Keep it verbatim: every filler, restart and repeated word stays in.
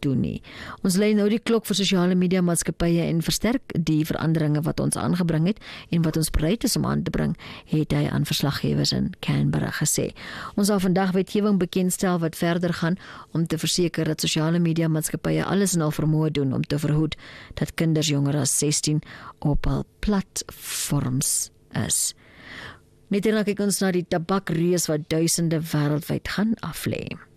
doen nie. Ons lei nou die klok vir sosiale media maatskappye en versterk die veranderinge wat ons aangebring het en wat ons bereid is om aan te bring, het hy aan verslaggewers in Canberra gesê. Ons sal vandag wetgewing bekendstel wat verder gaan om te verseker dat sosiale media maatskappye alles in hul vermoë doen om te verhoed dat kinders jonger as sestien op hul platforms is. Net en dan kyk ons na die tabakreus wat duisende wêreldwyd gaan aflê.